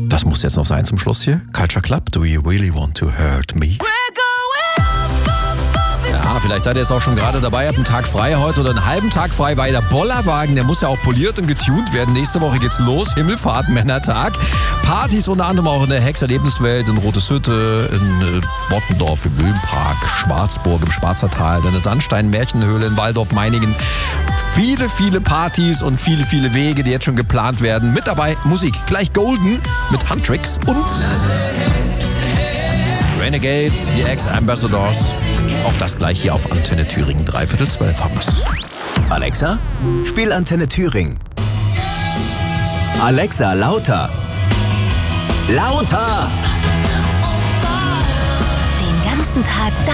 Das muss jetzt noch sein zum Schluss hier. Culture Club, do you really want to hurt me? Ja, vielleicht seid ihr jetzt auch schon gerade dabei, habt einen Tag frei heute oder einen halben Tag frei, weil der Bollerwagen, der muss ja auch poliert und getuned werden. Nächste Woche geht's los, Himmelfahrt, Männertag. Partys unter anderem auch in der Hex-Erlebniswelt, in Roteshütte, in Bottendorf, im Mühlenpark, Schwarzburg, im Schwarzertal, dann in Sandstein, Märchenhöhle, in Waldorf, Meiningen. Viele, viele Partys und viele, viele Wege, die jetzt schon geplant werden. Mit dabei Musik, gleich Golden mit Huntrix und Renegades, die Ex-Ambassadors. Auch das gleich hier auf Antenne Thüringen, 11:45 haben wir's. Alexa, spiel Antenne Thüringen. Alexa, lauter. Lauter! Den ganzen Tag